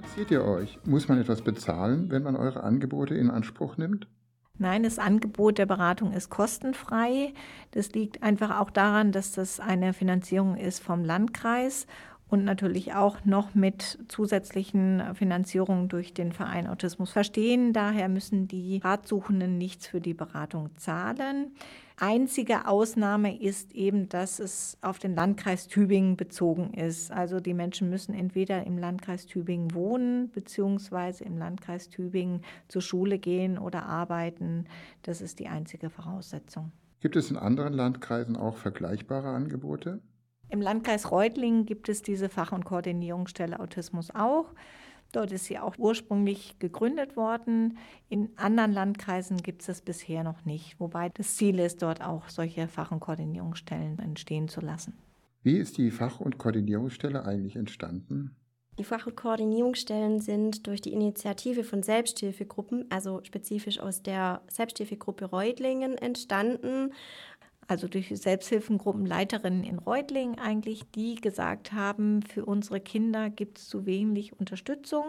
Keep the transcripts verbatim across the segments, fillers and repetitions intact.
Finanziert ihr euch? Muss man etwas bezahlen, wenn man eure Angebote in Anspruch nimmt? Nein, das Angebot der Beratung ist kostenfrei. Das liegt einfach auch daran, dass das eine Finanzierung ist vom Landkreis und natürlich auch noch mit zusätzlichen Finanzierungen durch den Verein Autismus verstehen. Daher müssen die Ratsuchenden nichts für die Beratung zahlen. Einzige Ausnahme ist eben, dass es auf den Landkreis Tübingen bezogen ist. Also die Menschen müssen entweder im Landkreis Tübingen wohnen, beziehungsweise im Landkreis Tübingen zur Schule gehen oder arbeiten. Das ist die einzige Voraussetzung. Gibt es in anderen Landkreisen auch vergleichbare Angebote? Im Landkreis Reutlingen gibt es diese Fach- und Koordinierungsstelle Autismus auch. Dort ist sie auch ursprünglich gegründet worden. In anderen Landkreisen gibt es das bisher noch nicht, wobei das Ziel ist, dort auch solche Fach- und Koordinierungsstellen entstehen zu lassen. Wie ist die Fach- und Koordinierungsstelle eigentlich entstanden? Die Fach- und Koordinierungsstellen sind durch die Initiative von Selbsthilfegruppen, also spezifisch aus der Selbsthilfegruppe Reutlingen, entstanden. Also durch Selbsthilfengruppenleiterinnen in Reutlingen eigentlich, die gesagt haben, für unsere Kinder gibt es zu wenig Unterstützung.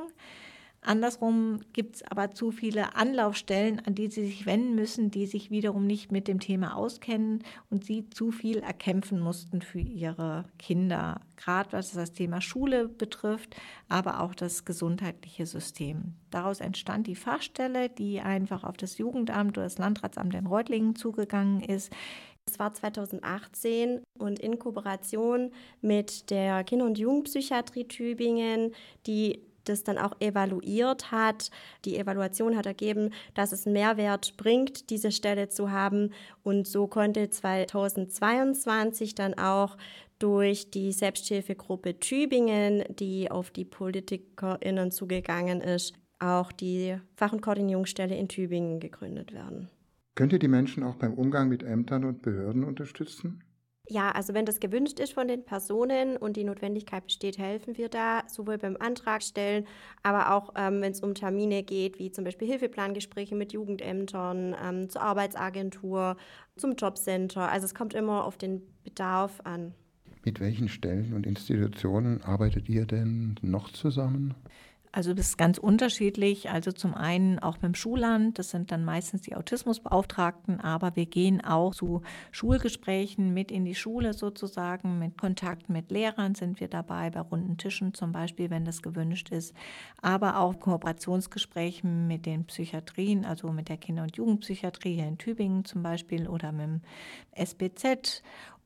Andersrum gibt es aber zu viele Anlaufstellen, an die sie sich wenden müssen, die sich wiederum nicht mit dem Thema auskennen und sie zu viel erkämpfen mussten für ihre Kinder, gerade was das Thema Schule betrifft, aber auch das gesundheitliche System. Daraus entstand die Fachstelle, die einfach auf das Jugendamt oder das Landratsamt in Reutlingen zugegangen ist. Das war zweitausendachtzehn und in Kooperation mit der Kinder- und Jugendpsychiatrie Tübingen, die das dann auch evaluiert hat. Die Evaluation hat ergeben, dass es einen Mehrwert bringt, diese Stelle zu haben. Und so konnte zweitausendzweiundzwanzig dann auch durch die Selbsthilfegruppe Tübingen, die auf die PolitikerInnen zugegangen ist, auch die Fach- und Koordinierungsstelle in Tübingen gegründet werden. Könnt ihr die Menschen auch beim Umgang mit Ämtern und Behörden unterstützen? Ja, also wenn das gewünscht ist von den Personen und die Notwendigkeit besteht, helfen wir da, sowohl beim Antrag stellen, aber auch ähm, wenn es um Termine geht, wie zum Beispiel Hilfeplangespräche mit Jugendämtern, ähm, zur Arbeitsagentur, zum Jobcenter. Also es kommt immer auf den Bedarf an. Mit welchen Stellen und Institutionen arbeitet ihr denn noch zusammen? Also das ist ganz unterschiedlich. Also zum einen auch beim Schulamt, das sind dann meistens die Autismusbeauftragten, aber wir gehen auch zu Schulgesprächen mit in die Schule sozusagen, mit Kontakt mit Lehrern sind wir dabei, bei runden Tischen zum Beispiel, wenn das gewünscht ist, aber auch Kooperationsgesprächen mit den Psychiatrien, also mit der Kinder- und Jugendpsychiatrie hier in Tübingen zum Beispiel oder mit dem S B Z.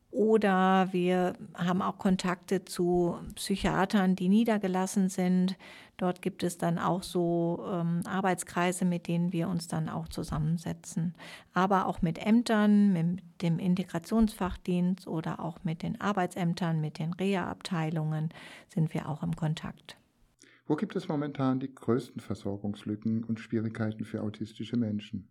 Oder wir haben auch Kontakte zu Psychiatern, die niedergelassen sind. Dort gibt es dann auch so ähm, Arbeitskreise, mit denen wir uns dann auch zusammensetzen. Aber auch mit Ämtern, mit dem Integrationsfachdienst oder auch mit den Arbeitsämtern, mit den Reha-Abteilungen sind wir auch im Kontakt. Wo gibt es momentan die größten Versorgungslücken und Schwierigkeiten für autistische Menschen?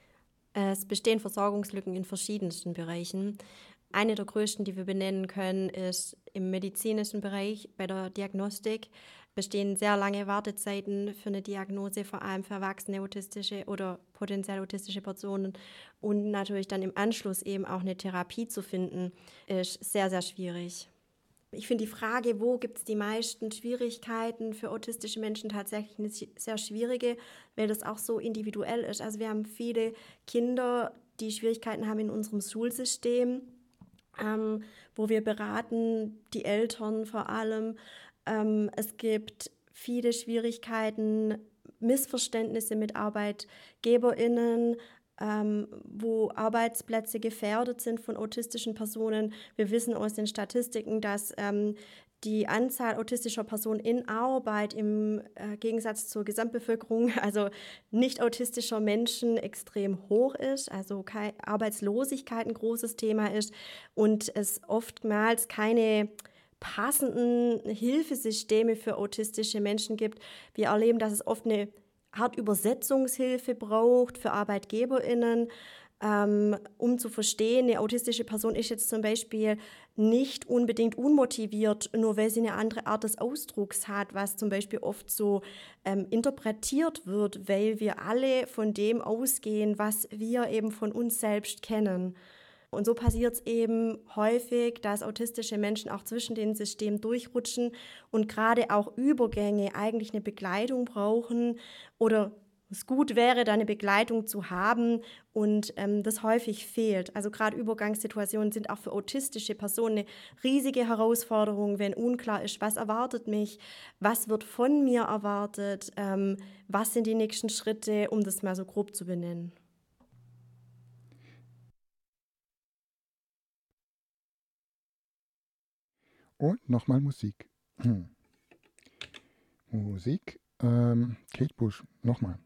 Es bestehen Versorgungslücken in verschiedensten Bereichen. Eine der größten, die wir benennen können, ist im medizinischen Bereich bei der Diagnostik. Bestehen sehr lange Wartezeiten für eine Diagnose, vor allem für erwachsene autistische oder potenziell autistische Personen. Und natürlich dann im Anschluss eben auch eine Therapie zu finden, ist sehr, sehr schwierig. Ich finde die Frage, wo gibt es die meisten Schwierigkeiten für autistische Menschen, tatsächlich eine sehr schwierige, weil das auch so individuell ist. Also wir haben viele Kinder, die Schwierigkeiten haben in unserem Schulsystem, ähm, wo wir beraten, die Eltern vor allem. Ähm, es gibt viele Schwierigkeiten, Missverständnisse mit ArbeitgeberInnen, ähm, wo Arbeitsplätze gefährdet sind von autistischen Personen. Wir wissen aus den Statistiken, dass ähm, die Anzahl autistischer Personen in Arbeit im äh, Gegensatz zur Gesamtbevölkerung, also nicht autistischer Menschen, extrem hoch ist, also keine Arbeitslosigkeit ein großes Thema ist und es oftmals keine passenden Hilfesysteme für autistische Menschen gibt. Wir erleben, dass es oft eine Art Übersetzungshilfe braucht für ArbeitgeberInnen, ähm, um zu verstehen, eine autistische Person ist jetzt zum Beispiel nicht unbedingt unmotiviert, nur weil sie eine andere Art des Ausdrucks hat, was zum Beispiel oft so ähm, interpretiert wird, weil wir alle von dem ausgehen, was wir eben von uns selbst kennen. Und so passiert es eben häufig, dass autistische Menschen auch zwischen den Systemen durchrutschen und gerade auch Übergänge eigentlich eine Begleitung brauchen oder es gut wäre, da eine Begleitung zu haben und ähm, das häufig fehlt. Also gerade Übergangssituationen sind auch für autistische Personen eine riesige Herausforderung, wenn unklar ist, was erwartet mich, was wird von mir erwartet, ähm, was sind die nächsten Schritte, um das mal so grob zu benennen. Und nochmal Musik. Hm. Musik. Ähm, Kate Bush, nochmal.